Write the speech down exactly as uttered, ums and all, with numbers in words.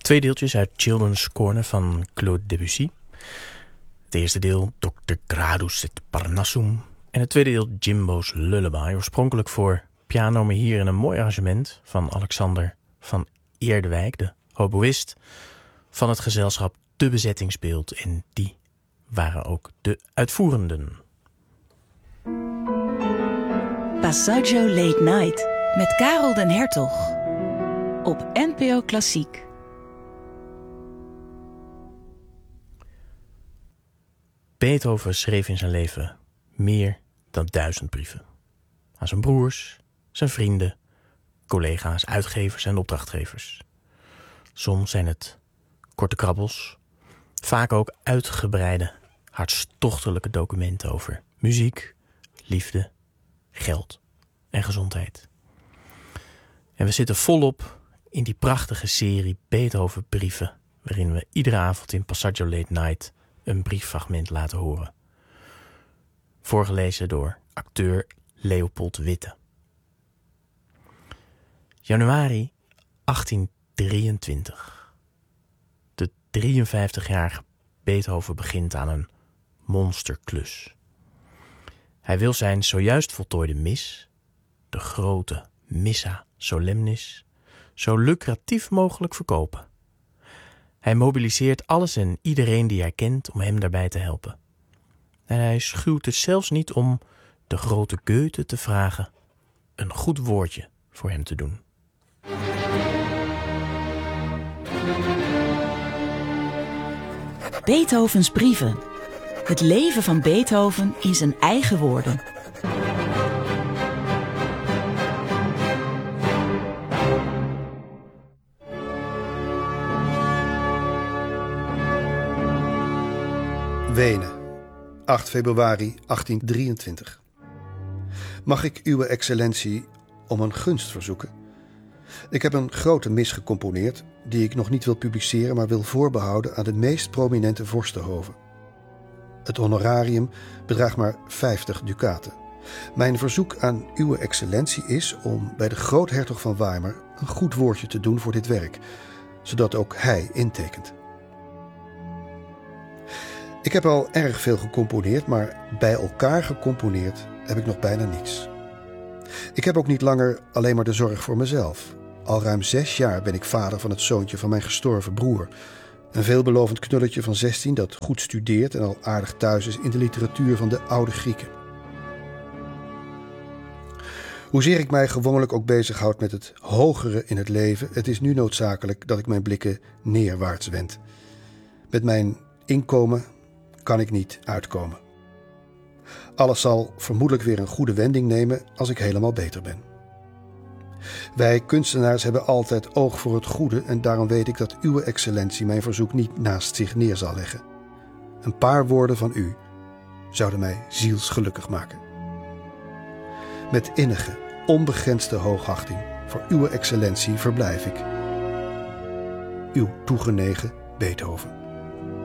Twee deeltjes uit Children's Corner van Claude Debussy. Het eerste deel dokter Gradus et Parnassum. En het tweede deel Jimbo's Lullaby. Oorspronkelijk voor piano, maar hier in een mooi arrangement van Alexander van Eerdewijk, de hoboïst van het gezelschap De Bezettingsbeeld. En die waren ook de uitvoerenden. Passaggio Late Night met Karel den Hertog op N P O Klassiek. Beethoven schreef in zijn leven meer dan duizend brieven. Aan zijn broers, zijn vrienden, collega's, uitgevers en opdrachtgevers. Soms zijn het korte krabbels, vaak ook uitgebreide, hartstochtelijke documenten over muziek, liefde, geld en gezondheid. En we zitten volop in die prachtige serie Beethoven-brieven, waarin we iedere avond in Passaggio Late Night een brieffragment laten horen. Voorgelezen door acteur Leopold Witte. Januari achttien drieëntwintig. De drieënvijftigjarige Beethoven begint aan een monsterklus. Hij wil zijn zojuist voltooide mis, de grote Missa Solemnis, zo lucratief mogelijk verkopen. Hij mobiliseert alles en iedereen die hij kent om hem daarbij te helpen. En hij schuwt het zelfs niet om de grote Goethe te vragen een goed woordje voor hem te doen. Beethovens brieven. Het leven van Beethoven in zijn eigen woorden. Wenen, acht februari achttien drieëntwintig. Mag ik uwe excellentie om een gunst verzoeken? Ik heb een grote mis gecomponeerd die ik nog niet wil publiceren, maar wil voorbehouden aan de meest prominente vorstenhoven. Het honorarium bedraagt maar vijftig dukaten. Mijn verzoek aan uwe excellentie is om bij de groothertog van Weimar een goed woordje te doen voor dit werk, zodat ook hij intekent. Ik heb al erg veel gecomponeerd, maar bij elkaar gecomponeerd heb ik nog bijna niets. Ik heb ook niet langer alleen maar de zorg voor mezelf. Al ruim zes jaar ben ik vader van het zoontje van mijn gestorven broer. Een veelbelovend knulletje van zestien dat goed studeert en al aardig thuis is in de literatuur van de oude Grieken. Hoezeer ik mij gewoonlijk ook bezighoud met het hogere in het leven, het is nu noodzakelijk dat ik mijn blikken neerwaarts wend. Met mijn inkomen kan ik niet uitkomen. Alles zal vermoedelijk weer een goede wending nemen als ik helemaal beter ben. Wij kunstenaars hebben altijd oog voor het goede en daarom weet ik dat uwe excellentie mijn verzoek niet naast zich neer zal leggen. Een paar woorden van u zouden mij zielsgelukkig maken. Met innige, onbegrensde hoogachting voor uwe excellentie verblijf ik. Uw toegenegen Beethoven.